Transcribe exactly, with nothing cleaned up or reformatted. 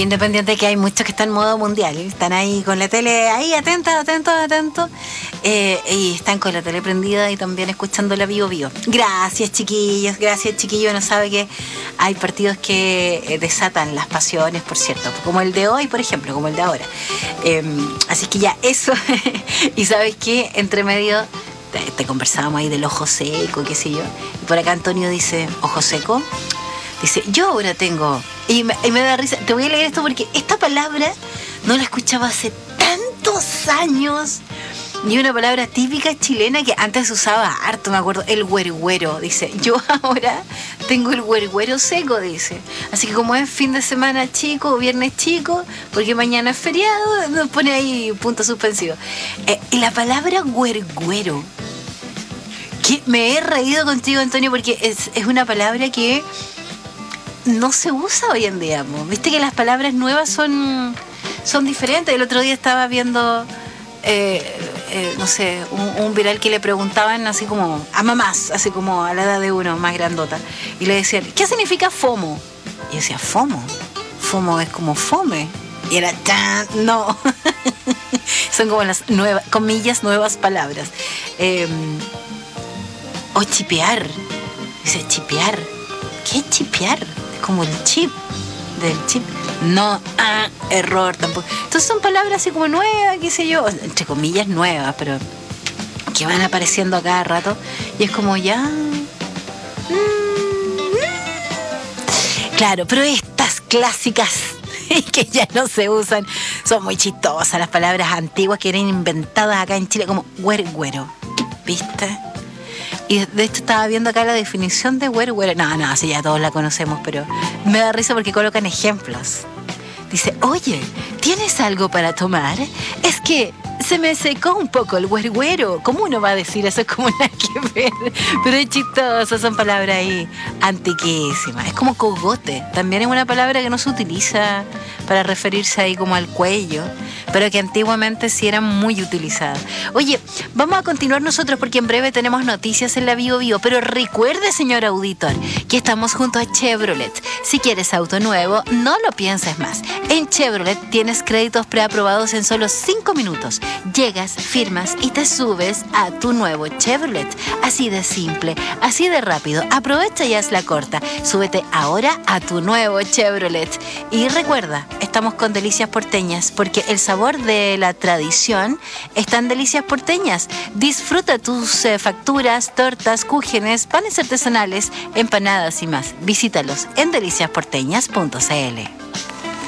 independiente que hay muchos que están en modo mundial, están ahí con la tele, ahí atentos, atentos, atentos, eh, y están con la tele prendida y también escuchando la Bio Bio. Gracias, chiquillos, gracias, chiquillos. No sabe que hay partidos que eh, desatan las pasiones, por cierto, como el de hoy, por ejemplo, como el de ahora. Eh, así que ya, eso. Y sabes qué, entre medio te, te conversábamos ahí del ojo seco, qué sé yo, y por acá Antonio dice, ojo seco. Dice, yo ahora tengo... Y me, y me da risa. Te voy a leer esto porque esta palabra no la escuchaba hace tantos años. Y una palabra típica chilena que antes se usaba harto, me acuerdo. El güergüero, dice. Yo ahora tengo el güergüero seco, dice. Así que como es fin de semana chico, viernes chico, porque mañana es feriado, nos pone ahí punto suspensivo. Eh, y la palabra güergüero, que me he reído contigo, Antonio, porque es, es una palabra que... no se usa hoy en día, ¿no? Viste que las palabras nuevas son, son diferentes. El otro día estaba viendo, eh, eh, no sé, un, un viral que le preguntaban así como a mamás, así como a la edad de uno, más grandota, y le decían, ¿qué significa FOMO? Y yo decía, ¿FOMO? FOMO es como fome. Y era tan, no. Son como las nuevas, comillas, nuevas palabras. Eh, o chipear. Dice, chipear. ¿Qué es chipear? Como el chip del chip. No, ah, error tampoco. Entonces son palabras así como nuevas, qué sé yo, entre comillas nuevas, pero que van apareciendo a cada rato. Y es como ya... Claro, pero estas clásicas que ya no se usan son muy chistosas. Las palabras antiguas que eran inventadas acá en Chile, como güero, ¿viste? Y de hecho estaba viendo acá la definición de güero, güero. No, no, sí, ya todos la conocemos, pero me da risa porque colocan ejemplos. Dice, oye, ¿tienes algo para tomar? Es que se me secó un poco el güero. ¿Cómo uno va a decir eso? Es como nada que ver. Pero es chistoso, son palabras ahí antiquísimas. Es como cogote. También es una palabra que no se utiliza para referirse ahí como al cuello, pero que antiguamente sí era muy utilizada. Oye, vamos a continuar nosotros porque en breve tenemos noticias en la Bio Bio, pero recuerde, señor auditor, que estamos junto a Chevrolet. Si quieres auto nuevo, no lo pienses más. En Chevrolet tienes créditos preaprobados en solo cinco minutos. Llegas, firmas y te subes a tu nuevo Chevrolet. Así de simple, así de rápido. Aprovecha y haz la corta. Súbete ahora a tu nuevo Chevrolet. Y recuerda, estamos con Delicias Porteñas, porque el sabor de la tradición está en Delicias Porteñas. Disfruta tus eh, facturas, tortas, cúgenes, panes artesanales, empanadas y más. Visítalos en delicias porteñas punto c l.